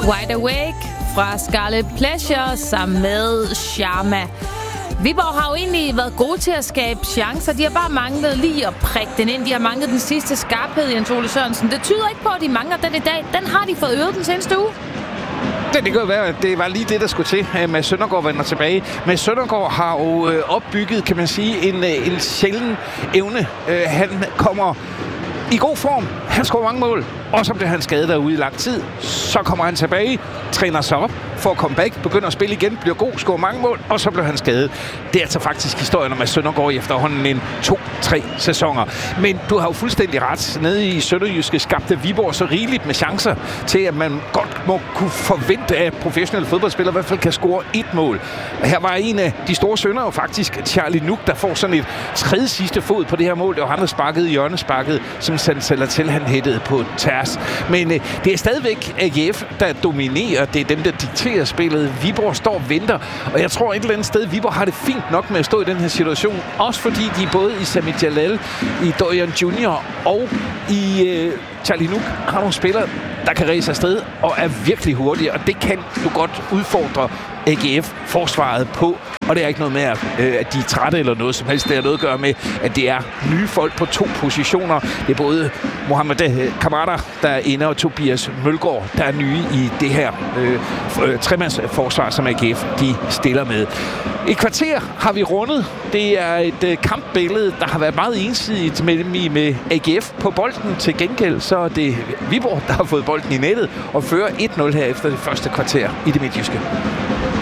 Wide Awake fra Scarlet Pleasure sammen med Sharma. Viborg har jo egentlig været gode til at skabe chancer. De har bare manglet lige at prikke den ind. De har manglet den sidste skarphed, Jens Ole Sørensen. Det tyder ikke på, at de mangler den i dag. Den har de fået øvet den seneste uge. Det kan jo være, at det var lige det, der skulle til. Mads Søndergaard vender tilbage. Mads Søndergaard har jo opbygget, kan man sige, en sjælden evne. Han kommer i god form. Han scorer mange mål. Og så bliver han skadet derude i lang tid. Så kommer han tilbage, træner sig op, får comeback, begynder at spille igen, bliver god, scorer mange mål, og så bliver han skadet. Det er altså faktisk historien om Mads Søndergaard i efterhånden en 2-3 sæsoner. Men du har jo fuldstændig ret. Nede i Sønderjyske skabte Viborg så rigeligt med chancer til, at man godt må kunne forvente, at professionelle fodboldspillere i hvert fald kan score et mål. Og her var en af de store syndere jo faktisk Charlie Nuk, der får sådan et tredje sidste fod på det her mål. Det var han, der sparkede i hjørnesparket, som Sander til han hættede på tærs. Men det er stadigvæk AGF, der dominerer. Det er dem, der dikterer spillet. Viborg står og venter. Og jeg tror et eller andet sted, Viborg har det fint nok med at stå i den her situation. Også fordi de både i Sami Jalal, i Dorian Junior og i Charlie Nuk har nogle spillere, der kan ræse afsted og er virkelig hurtige. Og det kan du godt udfordre AGF-forsvaret på. Og det er ikke noget med, at de er trætte eller noget som helst. Det har noget at gøre med, at det er nye folk på to positioner. Det er både Mohamed Kamada, der er inde, og Tobias Mølgaard, der er nye i det her tremandsforsvar, som AGF de stiller med. Et kvarter har vi rundet. Det er et kampbillede, der har været meget ensidigt med AGF på bolden. Til gengæld så er det Viborg, der har fået bolden i nettet og fører 1-0 her efter det første kvarter i det midtjyske.